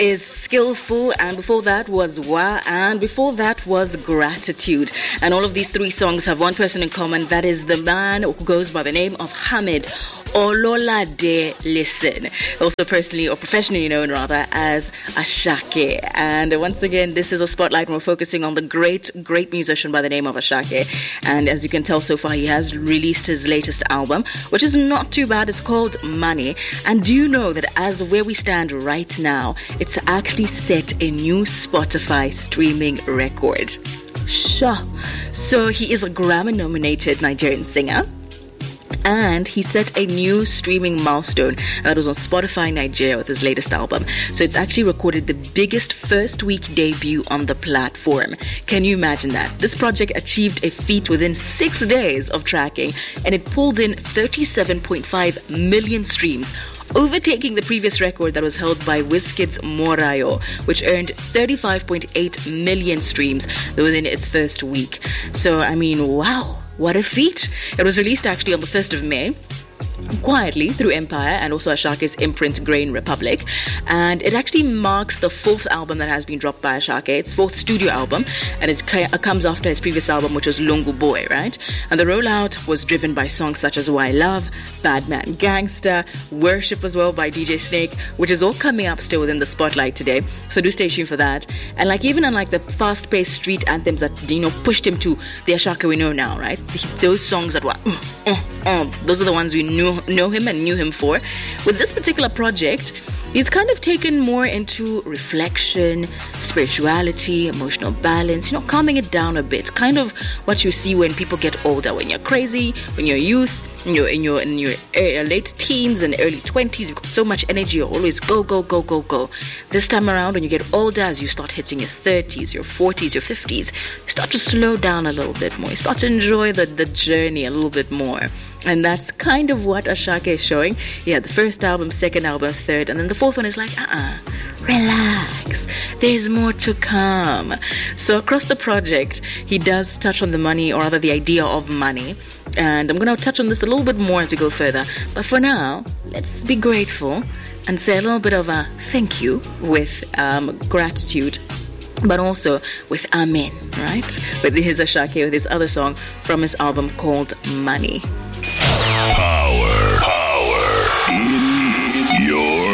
is Skillful, and before that was Wa, and before that was Gratitude. And all of these three songs have one person in common. That is the man who goes by the name of Hamid Ololade Listen, also personally or professionally known rather as Asake. And once again, this is a spotlight and we're focusing on the great musician by the name of Asake. And as you can tell so far, he has released his latest album, which is not too bad. It's called Money. And do you know that as of where we stand right now, it's actually set a new Spotify streaming record? Sure. So he is a Grammy-nominated Nigerian singer, and he set a new streaming milestone that was on Spotify Nigeria with his latest album. So it's actually recorded the biggest first week debut on the platform. Can you imagine that? This project achieved a feat within 6 days of tracking, and it pulled in 37.5 million streams, overtaking the previous record that was held by Wizkid's Morayo, which earned 35.8 million streams within its first week. So, I mean, wow. What a feat. It was released actually on the 1st of May, quietly through Empire and also Ashake's imprint Grain Republic, and it actually marks the fourth album that has been dropped by Asake. It's fourth studio album, and it comes after his previous album, which was Lungu Boy, right? And the rollout was driven by songs such as Why Love, Bad Man Gangster, Worship as well by DJ Snake, which is all coming up still within the spotlight today, so do stay tuned for that. And like even unlike the fast-paced street anthems that pushed him to the Asake we know now, right? Those songs that were those are the ones we know him and knew him for. With this particular project, he's kind of taken more into reflection, spirituality, emotional balance, calming it down a bit. Kind of what you see when people get older. When you're crazy, when you're youth, in your late teens and early 20s, you've got so much energy, you always go. This time around, when you get older, as you start hitting your 30s, your 40s, your 50s, you start to slow down a little bit more. You start to enjoy the journey a little bit more. And that's kind of what Asake is showing. Yeah, the first album, second album, third, and then the fourth one is like, relax. There's more to come. So across the project, he does touch on the money, or rather the idea of money. And I'm going to touch on this a little bit more as we go further. But for now, let's be grateful and say a little bit of a thank you with gratitude, but also with Amen, right? With his Asake, with his other song from his album called Money.